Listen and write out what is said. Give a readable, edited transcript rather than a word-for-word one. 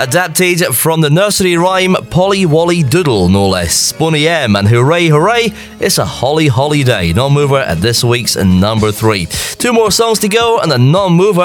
Adapted from the nursery rhyme Polly Wolly Doodle, no less. Boney M and Hooray Hooray, it's a holly holiday. Non-mover at this week's number 3. 2 more songs to go and a non-mover